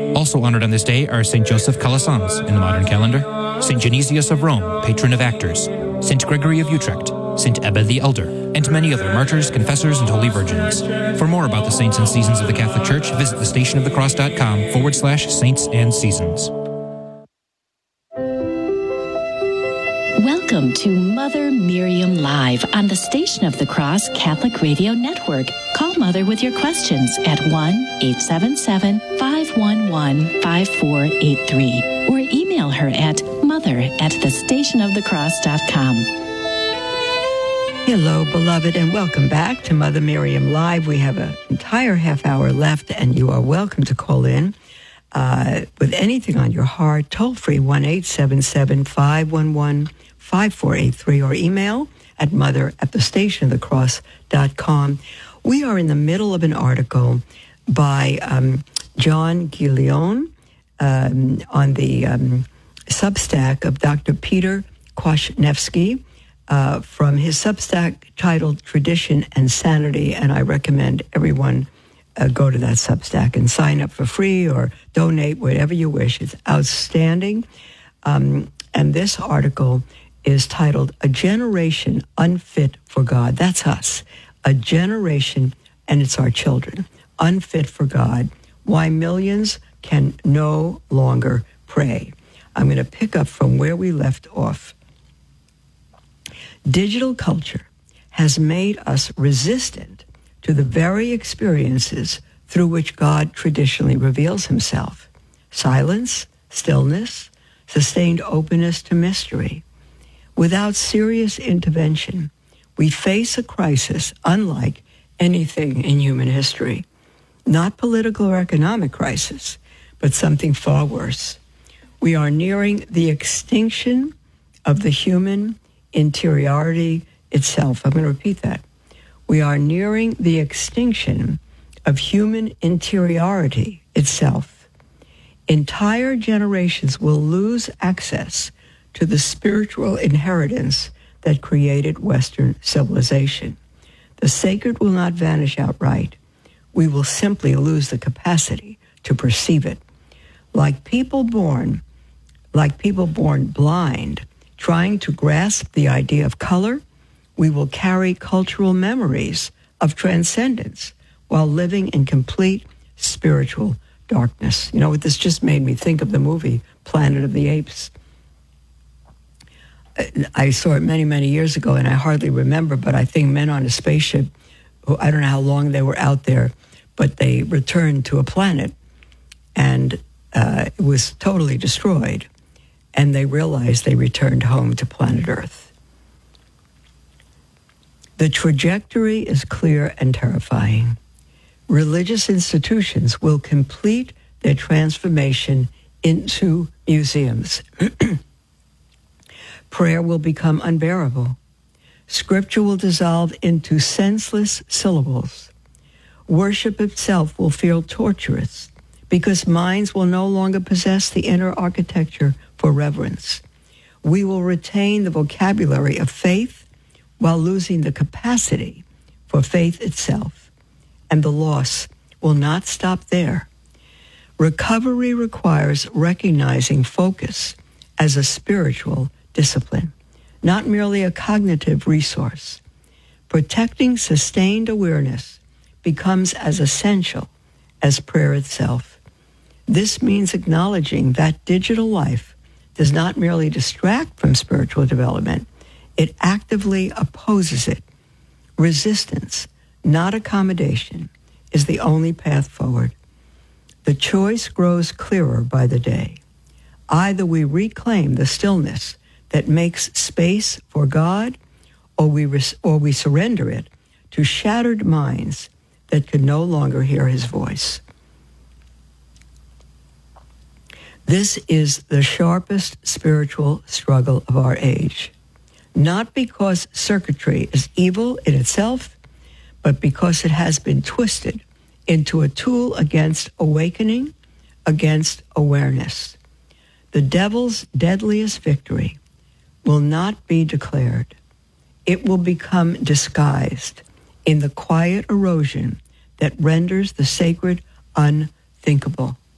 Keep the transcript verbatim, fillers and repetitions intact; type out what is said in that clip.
Also honored on this day are Saint Joseph Calasanz in the modern calendar, Saint Genesius of Rome, patron of actors, Saint Gregory of Utrecht, Saint Ebba the Elder, and many other martyrs, confessors, and holy virgins. For more about the saints and seasons of the Catholic Church, visit thestationofthecross.com forward slash saints and seasons. Welcome to Mother Miriam Live on the Station of the Cross Catholic Radio Network. Call Mother with your questions at one eight seven seven, five one one, five four eight three or email her at mother at thestationofthecross.com. Hello, beloved, and welcome back to Mother Miriam Live. We have an entire half hour left, and you are welcome to call in uh, with anything on your heart. Toll free one eight seven seven, five one one, five four eight three or email at mother at thestationofthecross.com. We are in the middle of an article by um, John Guilleaume um, on the um, Substack of Doctor Peter Kwasniewski uh, from his Substack titled Tradition and Sanity, and I recommend everyone uh, go to that Substack and sign up for free or donate, whatever you wish. It's outstanding. Um, and this article is titled A Generation Unfit for God. That's us. A generation, and it's our children, unfit for God. Why millions can no longer pray. I'm going to pick up from where we left off. Digital culture has made us resistant to the very experiences through which God traditionally reveals himself. Silence, stillness, sustained openness to mystery. Without serious intervention, we face a crisis unlike anything in human history. Not political or economic crisis, but something far worse. We are nearing the extinction of the human interiority itself. I'm going to repeat that. We are nearing the extinction of human interiority itself. Entire generations will lose access to the spiritual inheritance that created Western civilization. The sacred will not vanish outright. We will simply lose the capacity to perceive it. Like people born, like people born blind, trying to grasp the idea of color, we will carry cultural memories of transcendence while living in complete spiritual darkness. You know what, this just made me think of the movie Planet of the Apes. I saw it many, many years ago, and I hardly remember, but I think men on a spaceship, who I don't know how long they were out there, but they returned to a planet, and uh, it was totally destroyed, and they realized they returned home to planet Earth. The trajectory is clear and terrifying. Religious institutions will complete their transformation into museums. Prayer will become unbearable. Scripture will dissolve into senseless syllables. Worship itself will feel torturous because minds will no longer possess the inner architecture for reverence. We will retain the vocabulary of faith while losing the capacity for faith itself. And the loss will not stop there. Recovery requires recognizing focus as a spiritual discipline, not merely a cognitive resource. Protecting sustained awareness becomes as essential as prayer itself. This means acknowledging that digital life does not merely distract from spiritual development, it actively opposes it. Resistance, not accommodation, is the only path forward. The choice grows clearer by the day. Either we reclaim the stillness that makes space for God, or we res- or we surrender it to shattered minds that can no longer hear his voice. This is the sharpest spiritual struggle of our age, not because circuitry is evil in itself, but because it has been twisted into a tool against awakening, against awareness. The devil's deadliest victory will not be declared. It will become disguised in the quiet erosion that renders the sacred unthinkable.